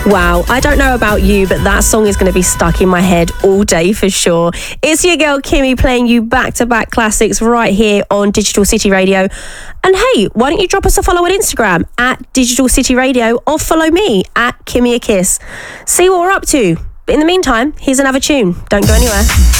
Wow, I don't know about you, but that song is going to be stuck in my head all day for sure. It's your girl Kimmy playing you back-to-back classics right here on Digital City Radio. And hey, why don't you drop us a follow on Instagram at Digital City Radio, or follow me at Kimmy a Kiss. See what we're up to. But in the meantime, here's another tune. Don't go anywhere.